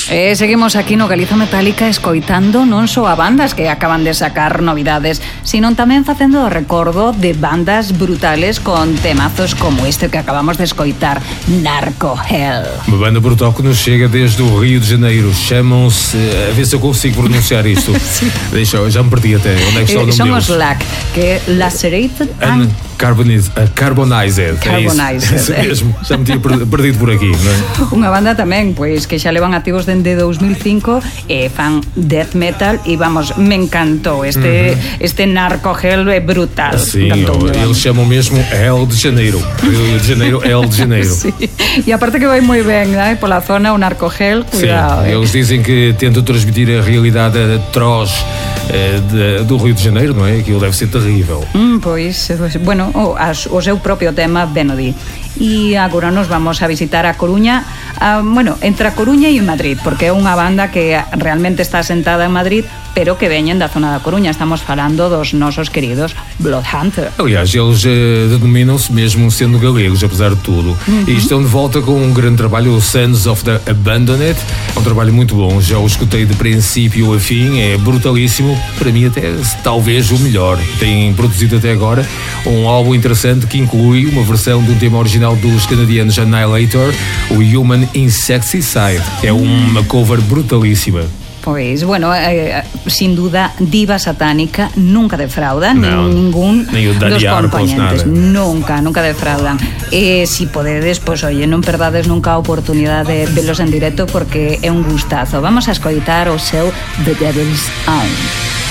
Seguimos aquí no Galiza Metálica escoitando non só a bandas que acaban de sacar novidades, sino tamén facendo o recordo de bandas brutales con temazos como este que acabamos de escoitar, Narco Hell. Uma banda brutal que nos chega desde o Rio de Janeiro. Chamam-se... A ver se eu consigo pronunciar isto. Deixa, já me perdi até. Onde é que está o nome Son deles? os LAC, que é Lacerated and... Carbonized. Carbonized. É isso mesmo. Já me tinha perdido por aqui, não é? Unha banda tamén, pois, que xa levan activos dende 2005 e fan death metal e vamos, me encantou este Narco Hell é brutal. Sim, eles chamam mesmo Hell de Janeiro. Rio de Janeiro, Hell de Janeiro. Sí. E aparte que vai moi ben, né? Pola zona o Narco Hell, cuidado. Sim, eles dizem que tentam transmitir a realidade atroz do Rio de Janeiro, não é? Aquilo deve ser terrível. Pois, bueno, o seu propio tema ben o di. E agora nos vamos a visitar a Coruña, bueno, entre a Coruña e Madrid, porque é unha banda que realmente está asentada en Madrid, pero que veñen da zona da Coruña. Estamos falando dos nosos queridos Bloodhunter. Aliás, eles denominam-se mesmo sendo galegos, apesar de tudo. E estão de volta com um grande trabalho, o Sons of the Abandoned. É um trabalho muito bom, já o escutei de princípio a fim, é brutalíssimo. Para mim até talvez o melhor. Tem produzido até agora um álbum interessante que inclui uma versão de um tema original dos canadianos Annihilator, o Human Insecticide. É uma cover brutalíssima. Pois, bueno, sin duda, diva satánica nunca defrauda, ningún dos componentes. Nunca defraudan. Si podedes, pois, oye, non perdades nunca a oportunidade de velos en directo porque é un gustazo. Vamos a escoitar o seu The Devil's Own.